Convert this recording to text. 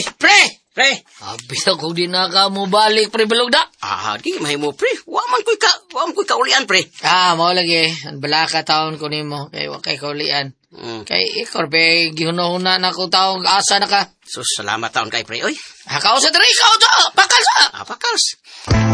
Pre! Pre! Abis ako di na ka mo balik, pre, balog da. Di mahimo pre. Wa man ko'y kaulian pre. Mao lagi. Ang balaka taon ko nimo kay wa kay kaulian. Kay ikaw, be, gihuna-huna na ko taong asa na ka. Sus, salamat taon kay pre, oy. Hakaw sa diri, ikaw to! Pakal sa! Pakals.